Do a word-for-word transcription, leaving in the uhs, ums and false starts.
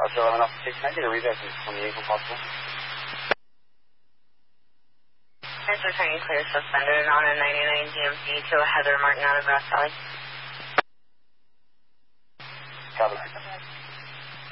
Officer eleven Alpha six, can I get a read from twenty-eight if possible? It's returning clear suspended on a ninety-nine G M C to a Heather Martin out of Grass Valley.